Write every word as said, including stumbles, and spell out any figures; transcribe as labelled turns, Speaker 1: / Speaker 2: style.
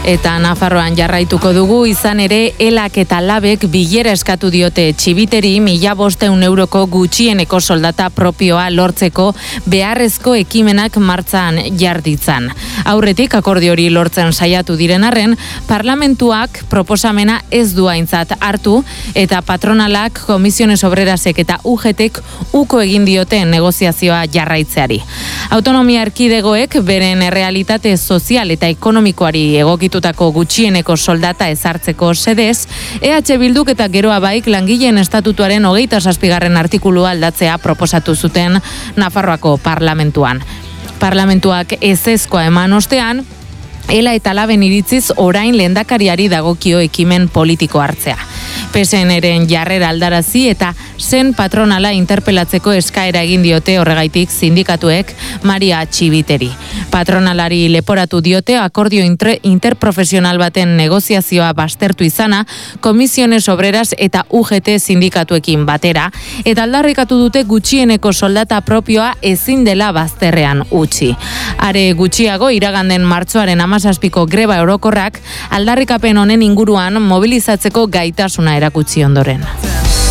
Speaker 1: Eta Nafarroan jarraituko dugu, izan ere elak eta labek bilera eskatu diote Txibiteri mila bosteun euroko gutxieneko soldata propioa lortzeko beharrezko ekimenak martzan jarditzan. Aurretik akordio hori lortzen saiatu diren arren, parlamentuak proposamena ez du aintzat hartu eta patronalak, Komisiones Obrerasek eta U G Tek uko egin diote negoziazioa jarraitzeari. Autonomia erkidegoek beren errealitate sozial eta ekonomikoari egokitutako gutxieneko soldata ezartzeko sedez, E H Bilduk eta Geroa Baik langileen estatutuaren hogeita zazpigarren artikulua aldatzea proposatu zuten Nafarroako parlamentuan. Parlamentuak ezezkoa eman ostean, ela eta laben iritziz orain lehendakariari dagokio ekimen politiko hartzea. P S N-ren jarrera aldarazi eta zen patronala interpelatzeko eskaera egin diote horregaitik sindikatuek Maria Txibiteri. Patronalari leporatu diote akordio interprofesional baten negoziazioa baztertu izana, Komisiones Obreras eta U G T sindikatuekin batera, eta aldarrikatu dute gutxieneko soldata propioa ezin dela bazterrean utzi. Are gutxiago, iraganden martxoaren hamazazpiko greba orokorrak aldarrikapen honen inguruan mobilizatzeko gaitasuna erakutsi ondoren.